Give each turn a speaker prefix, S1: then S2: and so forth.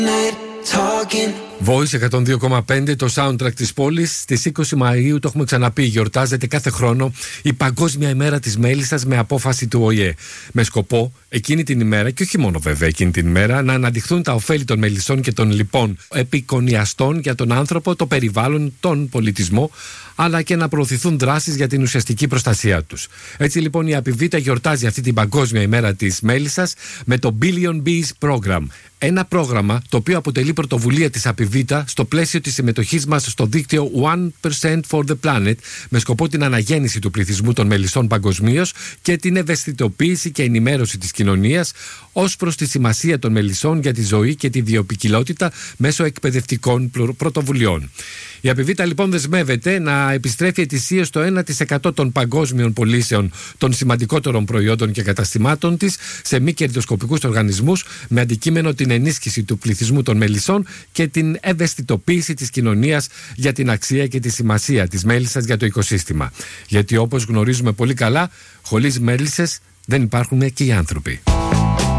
S1: Voice 102,5, το soundtrack της πόλης. Στις 20 Μαΐου, το έχουμε ξαναπεί, γιορτάζεται κάθε χρόνο η Παγκόσμια ημέρα της μέλισσας με απόφαση του ΟΗΕ. Με σκοπό εκείνη την ημέρα, και όχι μόνο βέβαια εκείνη την ημέρα, να αναδειχθούν τα ωφέλη των μελισσών και των λοιπών επικονιαστών για τον άνθρωπο, το περιβάλλον, τον πολιτισμό, αλλά και να προωθηθούν δράσεις για την ουσιαστική προστασία τους. Έτσι λοιπόν η Απιβίτα γιορτάζει αυτή την Παγκόσμια ημέρα της μέλισσας με το Billion Bees Program. Ένα πρόγραμμα το οποίο αποτελεί πρωτοβουλία της Απιβίτα στο πλαίσιο της συμμετοχής μας στο δίκτυο 1% for the Planet, με σκοπό την αναγέννηση του πληθυσμού των μελισσών παγκοσμίως και την ευαισθητοποίηση και ενημέρωση της κοινωνίας ως προς τη σημασία των μελισσών για τη ζωή και τη βιοποικιλότητα μέσω εκπαιδευτικών πρωτοβουλειών. Η Απιβίτα λοιπόν δεσμεύεται να επιστρέφει ετησίως το 1% των παγκόσμιων πωλήσεων των σημαντικότερων προϊόντων και καταστημάτων της σε μη κερδοσκοπικούς οργανισμούς, με αντικείμενο την ενίσχυση του πληθυσμού των μελισσών και την ευαισθητοποίηση της κοινωνίας για την αξία και τη σημασία της μέλισσας για το οικοσύστημα. Γιατί όπως γνωρίζουμε πολύ καλά, χωρίς μέλισσες δεν υπάρχουν και οι άνθρωποι.